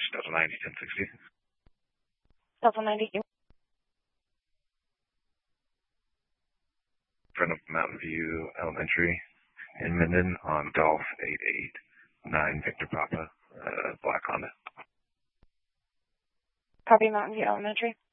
Delta 90, 1060. Delta 90. In front of Mountain View Elementary in Minden on Golf 889 Victor Papa, black Honda. Copy Mountain View Elementary.